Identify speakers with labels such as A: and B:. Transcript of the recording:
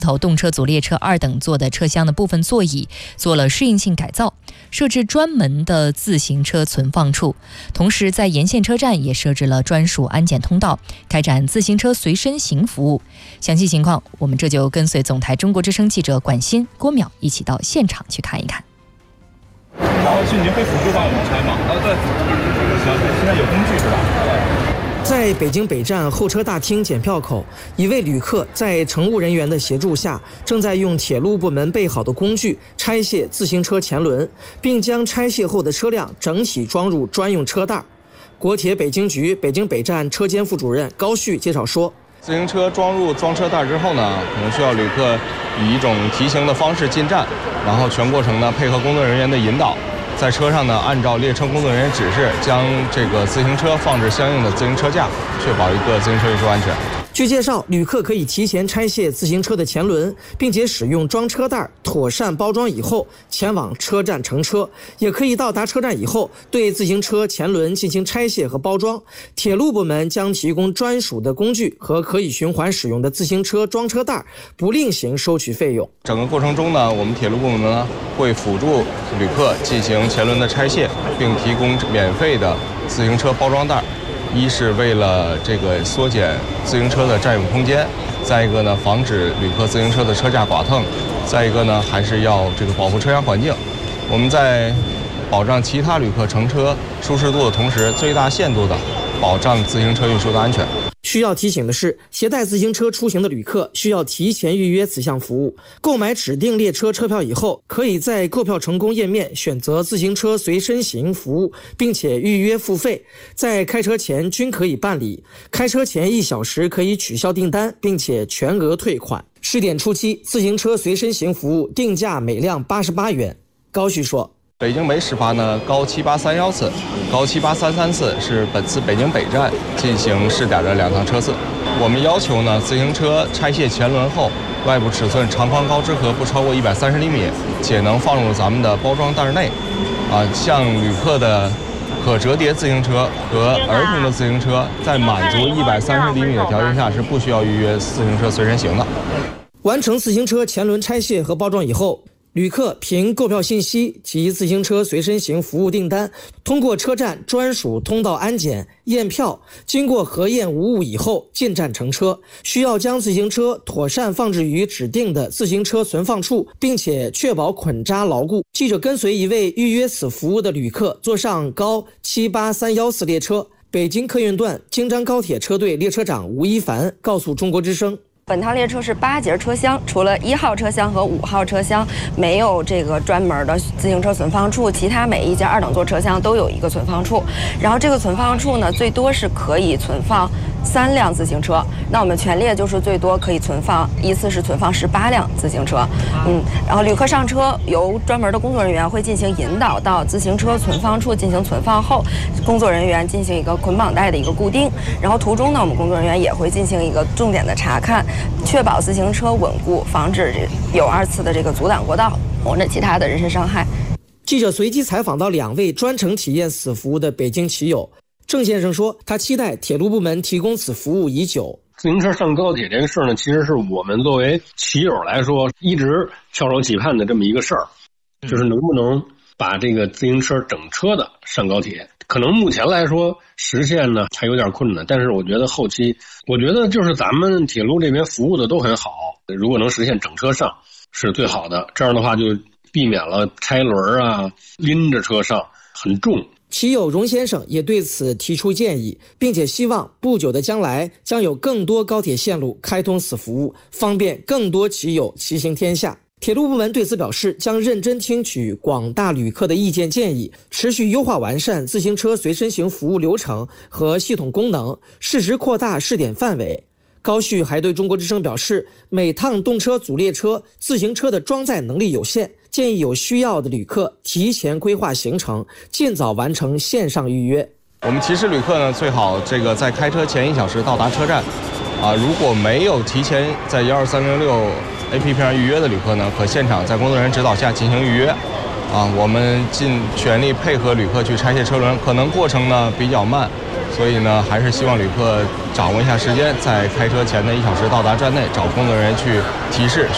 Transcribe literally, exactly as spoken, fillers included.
A: 头动车组列车二等座的车厢的部分座椅做了适应性改造，设置专门的自行车存放处，同时在沿线车站也设置了专属安检通道，开展自行车随身行服务。详细情况，我们这就跟随总台中国之声记者管欣、郭淼一起到现场去看一看。
B: 然后是你会辅助帮我们拆吗？啊，对。行，现在有工具是吧？
C: 在北京北站候车大厅检票口，一位旅客在乘务人员的协助下，正在用铁路部门备好的工具拆卸自行车前轮，并将拆卸后的车辆整体装入专用车袋。国铁北京局北京北站车间副主任高旭介绍说，
D: 自行车装入装车袋之后呢，可能需要旅客以一种提行的方式进站，然后全过程呢配合工作人员的引导，在车上呢按照列车工作人员指示，将这个自行车放置相应的自行车架，确保一个自行车运输安全。
C: 据介绍，旅客可以提前拆卸自行车的前轮，并且使用装车袋妥善包装以后前往车站乘车，也可以到达车站以后对自行车前轮进行拆卸和包装。铁路部门将提供专属的工具和可以循环使用的自行车装车袋，不另行收取费用。
D: 整个过程中呢，我们铁路部门呢会辅助旅客进行前轮的拆卸，并提供免费的自行车包装袋。一是为了这个缩减自行车的占用空间，再一个呢，防止旅客自行车的车架剐蹭，再一个呢，还是要这个保护车厢环境。我们在保障其他旅客乘车舒适度的同时，最大限度的保障自行车运输的安全。
C: 需要提醒的是，携带自行车出行的旅客需要提前预约此项服务。购买指定列车车票以后，可以在购票成功页面选择自行车随身行服务，并且预约付费，在开车前均可以办理。开车前一小时可以取消订单，并且全额退款。试点初期，自行车随身行服务定价每辆八十八元。高旭说，
D: 北京北始发呢高七八三幺次，高七八三三次是本次北京北站进行试点的两趟车次。我们要求呢，自行车拆卸前轮后，外部尺寸长宽高之和不超过一百三十厘米，且能放入咱们的包装袋内。啊，像旅客的可折叠自行车和儿童的自行车，在满足一百三十厘米的条件下，是不需要预约自行车随身行的。
C: 完成自行车前轮拆卸和包装以后，旅客凭购票信息及自行车随身行服务订单，通过车站专属通道安检验票，经过核验无误以后进站乘车。需要将自行车妥善放置于指定的自行车存放处，并且确保捆扎牢固。记者跟随一位预约此服务的旅客坐上高七八三幺四列车，北京客运段京张高铁车队列车长吴一凡告诉中国之声，
E: 本趟列车是八节车厢，除了一号车厢和五号车厢没有这个专门的自行车存放处，其他每一节二等座车厢都有一个存放处。然后这个存放处呢，最多是可以存放三辆自行车。那我们全列就是最多可以存放，一次是存放十八辆自行车。嗯，然后旅客上车由专门的工作人员会进行引导到自行车存放处进行存放后，工作人员进行一个捆绑带的一个固定。然后途中呢，我们工作人员也会进行一个重点的查看，确保自行车稳固，防止有二次的这个阻挡过道或者其他的人身伤害。
C: 记者随机采访到两位专程体验此服务的北京骑友。郑先生说，他期待铁路部门提供此服务已久。
F: 自行车上高铁这个事儿呢，其实是我们作为骑友来说一直翘首企盼的这么一个事儿，就是能不能把这个自行车整车的上高铁。可能目前来说实现呢还有点困难，但是我觉得后期，我觉得就是咱们铁路这边服务的都很好，如果能实现整车上是最好的，这样的话就避免了拆轮啊、拎着车上很重。
C: 骑友荣先生也对此提出建议，并且希望不久的将来将有更多高铁线路开通此服务，方便更多骑友骑行天下。铁路部门对此表示，将认真听取广大旅客的意见建议，持续优化完善自行车随身行服务流程和系统功能，适时扩大试点范围。高旭还对中国之声表示，每趟动车组列车自行车的装载能力有限，建议有需要的旅客提前规划行程，尽早完成线上预约。
D: 我们提示旅客呢，最好这个在开车前一小时到达车站。啊，如果没有提前在一二三零六 A P P 上预约的旅客呢，可现场在工作人员指导下进行预约。啊，我们尽全力配合旅客去拆卸车轮，可能过程呢比较慢，所以呢还是希望旅客掌握一下时间，在开车前的一小时到达站内，找工作人员去提示。